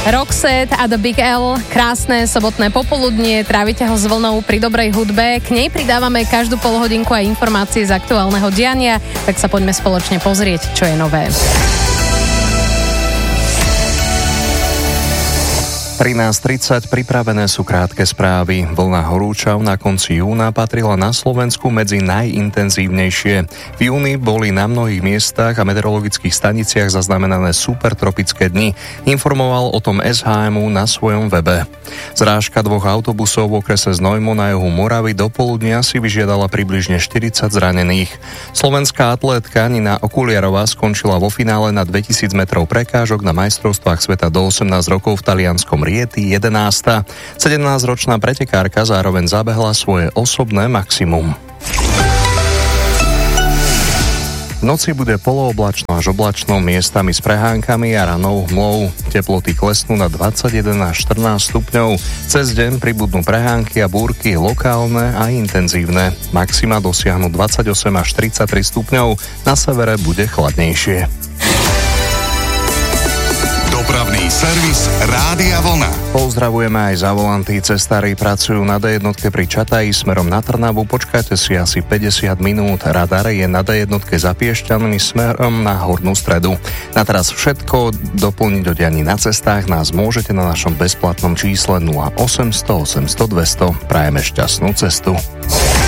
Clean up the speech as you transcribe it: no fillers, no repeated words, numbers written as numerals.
Roxette a The Big L, krásne sobotné popoludnie, trávite ho s vlnou pri dobrej hudbe. K nej pridávame každú polhodinku aj informácie z aktuálneho diania, tak sa poďme spoločne pozrieť, čo je nové. 13:30 pripravené sú krátke správy. Vlna horúčav na konci júna patrila na Slovensku medzi najintenzívnejšie. V júni boli na mnohých miestach a meteorologických staniciach zaznamenané supertropické dni. Informoval o tom SHMU na svojom webe. Zrážka 2 autobusov v okrese Znojmo na juhu Moravy do poludnia si vyžiadala približne 40 zranených. Slovenská atlétka Nina Okuliarová skončila vo finále na 2000 metrov prekážok na majstrovstvách sveta do 18 rokov v talianskom Rieti 11. 17-ročná pretekárka zároveň zabehla svoje osobné maximum. V noci bude polooblačno až oblačno, miestami s prehánkami a ranou hmlou. Teploty klesnú na 21 až 14 stupňov. Cez deň pribudnú prehánky a búrky lokálne a intenzívne. Maxima dosiahnu 28 až 33 stupňov, na severe bude chladnejšie. Dopravný servis Rádia Vlna. Pozdravujeme aj za volanty. Cestári pracujú na D1 pri Čataji smerom na Trnavu. Počkajte si asi 50 minút. Radar je na D1 za Piešťanmi smerom na Hornú Stredu. Na teraz všetko. Doplniť o dianí na cestách nás môžete na našom bezplatnom čísle 0800 800 200. Prajeme šťastnú cestu.